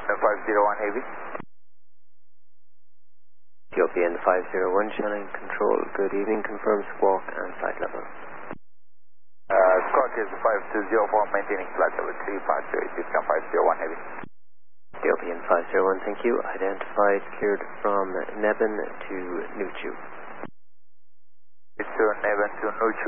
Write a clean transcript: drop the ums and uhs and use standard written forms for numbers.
501 Heavy. Ethiopian 501, channel control. Good evening, confirm squawk and flight level. Squawk is 5204, maintaining flight level 3, departure Ethiopian 501 Heavy. Ethiopian 501, thank you. Identified, cleared from Nebben to Nuchu. It's Nebben to Nuchu.